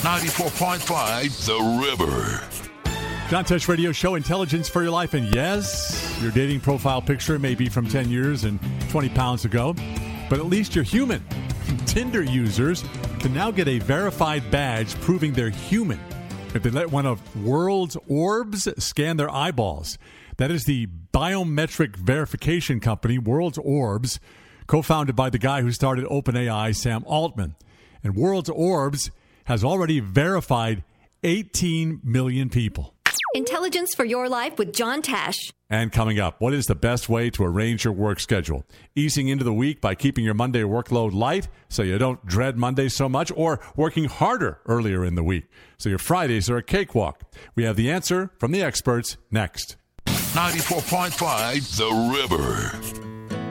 94.5 The River. John Tesh Radio Show, Intelligence for Your Life. And yes, your dating profile picture may be from 10 years and 20 pounds ago, but at least you're human. Tinder users can now get a verified badge proving they're human if they let one of World's Orbs scan their eyeballs. That is the biometric verification company, World's Orbs, co-founded by the guy who started OpenAI, Sam Altman. And World's Orbs has already verified 18 million people. Intelligence for Your Life with John Tesh. And coming up, what is the best way to arrange your work schedule? Easing into the week by keeping your Monday workload light so you don't dread Monday so much, or working harder earlier in the week so your Fridays are a cakewalk? We have the answer from the experts next. 94.5 The River.